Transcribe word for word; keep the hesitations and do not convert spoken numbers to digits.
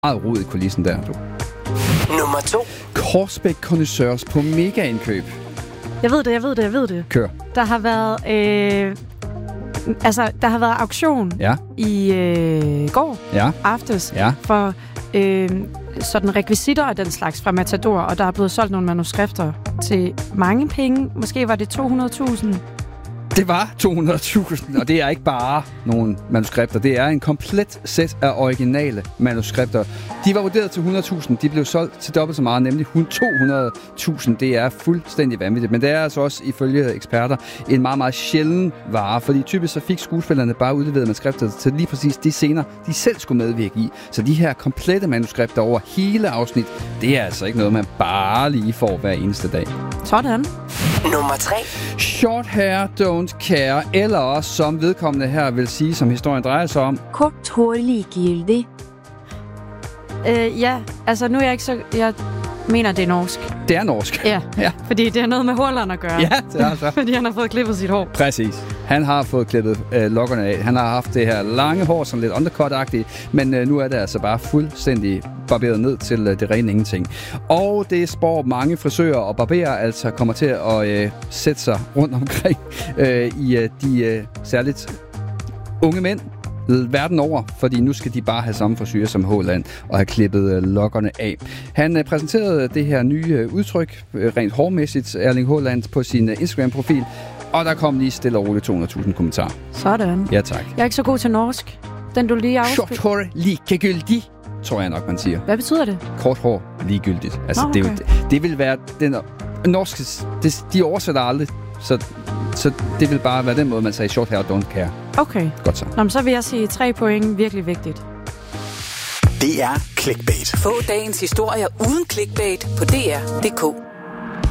meget rod i kulissen der, du. Nummer to. Korsbæk Connoisseurs på mega-indkøb. Jeg ved det, jeg ved det, jeg ved det. Kør. Der har været... Øh, altså, der har været auktion Ja. i øh, går Ja. aftes Ja. for øh, sådan rekvisitter og den slags fra Matador, og der er blevet solgt nogle manuskripter til mange penge. Måske var det to hundrede tusind. Det var to hundrede tusind, og det er ikke bare nogle manuskripter. Det er en komplet sæt af originale manuskripter. De var vurderet til hundrede tusind. De blev solgt til dobbelt så meget, nemlig to hundrede tusind. Det er fuldstændig vanvittigt. Men det er altså også, ifølge eksperter, en meget, meget sjælden vare. Fordi typisk så fik skuespillerne bare udleveret manuskripter til lige præcis de scener, de selv skulle medvirke i. Så de her komplette manuskripter over hele afsnit, det er altså ikke noget, man bare lige får hver eneste dag. Sådan. Nummer tre. Short hair, don't care, eller som vedkommende her vil sige, som historien drejer sig om. Kort hår likegyldig. Øh, ja, altså nu er jeg ikke så... Jeg mener, det er norsk. Det er norsk. Ja, Ja. fordi det har noget med Horland at gøre. Ja, det er så. Fordi han har fået klippet sit hår. Præcis. Han har fået klippet øh, lokkerne af. Han har haft det her lange hår, som lidt undercut-agtigt, men øh, nu er det altså bare fuldstændig barberet ned til øh, det rene ingenting. Og det spår mange frisører og barberer altså kommer til at øh, sætte sig rundt omkring øh, i øh, de øh, særligt unge mænd verden over, fordi nu skal de bare have samme frisyre som Haaland og have klippet øh, lokkerne af. Han øh, præsenterede det her nye øh, udtryk, øh, rent hårmæssigt, Erling Haaland, på sin øh, Instagram-profil, og der kom lige stille og roligt to hundrede tusind kommentarer. Sådan. Ja, tak. Jeg er ikke så god til norsk. Den du lige Short afspil. hår ligegyldig, tror jeg nok, man siger. Hvad betyder det? Kort hår ligegyldigt. Altså, Nå, det, er jo- okay. det, det vil være den norske... Det, de oversætter aldrig, så, så det vil bare være den måde, man siger short hair, don't care. Okay. Godt så. Nå, men så vil jeg sige tre point. Virkelig vigtigt. Det er Clickbait. Få dagens historier uden clickbait på D R punktum d k.